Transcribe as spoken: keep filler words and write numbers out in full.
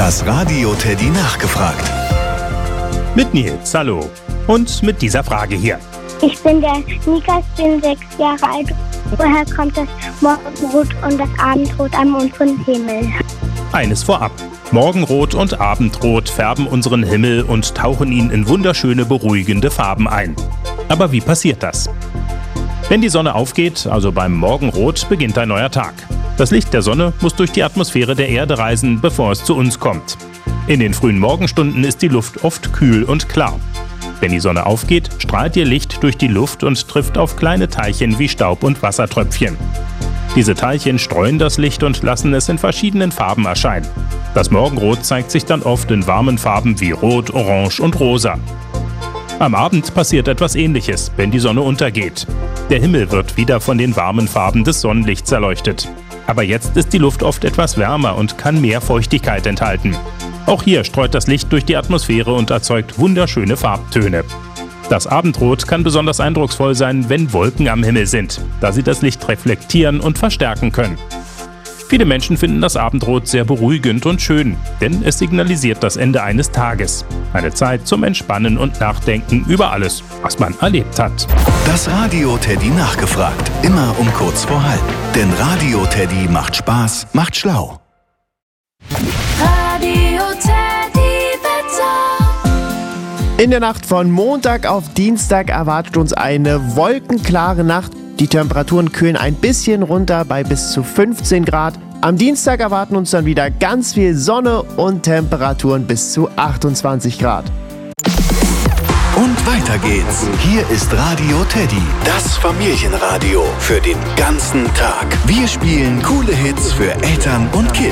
Das Radio Teddy nachgefragt. Mit Nils, hallo. Und mit dieser Frage hier. Ich bin der Nikas, bin sechs Jahre alt. Woher kommt das Morgenrot und das Abendrot an unserem Himmel? Eines vorab. Morgenrot und Abendrot färben unseren Himmel und tauchen ihn in wunderschöne, beruhigende Farben ein. Aber wie passiert das? Wenn die Sonne aufgeht, also beim Morgenrot, beginnt ein neuer Tag. Das Licht der Sonne muss durch die Atmosphäre der Erde reisen, bevor es zu uns kommt. In den frühen Morgenstunden ist die Luft oft kühl und klar. Wenn die Sonne aufgeht, strahlt ihr Licht durch die Luft und trifft auf kleine Teilchen wie Staub und Wassertröpfchen. Diese Teilchen streuen das Licht und lassen es in verschiedenen Farben erscheinen. Das Morgenrot zeigt sich dann oft in warmen Farben wie Rot, Orange und Rosa. Am Abend passiert etwas Ähnliches, wenn die Sonne untergeht. Der Himmel wird wieder von den warmen Farben des Sonnenlichts erleuchtet. Aber jetzt ist die Luft oft etwas wärmer und kann mehr Feuchtigkeit enthalten. Auch hier streut das Licht durch die Atmosphäre und erzeugt wunderschöne Farbtöne. Das Abendrot kann besonders eindrucksvoll sein, wenn Wolken am Himmel sind, da sie das Licht reflektieren und verstärken können. Viele Menschen finden das Abendrot sehr beruhigend und schön, denn es signalisiert das Ende eines Tages. Eine Zeit zum Entspannen und Nachdenken über alles, was man erlebt hat. Das Radio Teddy nachgefragt. Immer um kurz vor halb. Denn Radio Teddy macht Spaß, macht schlau. Radio Teddy Wetter. In der Nacht von Montag auf Dienstag erwartet uns eine wolkenklare Nacht. Die Temperaturen kühlen ein bisschen runter bei bis zu fünfzehn Grad. Am Dienstag erwarten uns dann wieder ganz viel Sonne und Temperaturen bis zu achtundzwanzig Grad. Und weiter geht's. Hier ist Radio Teddy, das Familienradio für den ganzen Tag. Wir spielen coole Hits für Eltern und Kids.